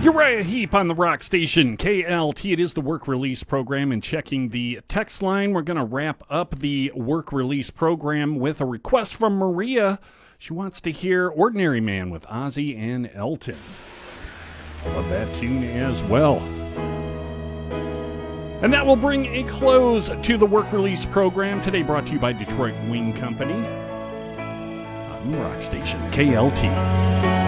Uriah Heep on the rock station, KLT. It is the work release program, and checking the text line, we're going to wrap up the work release program with a request from Maria. She wants to hear Ordinary Man with Ozzy and Elton. Love that tune as well. And that will bring a close to the work release program today, brought to you by Detroit Wing Company on the rock station, KLT.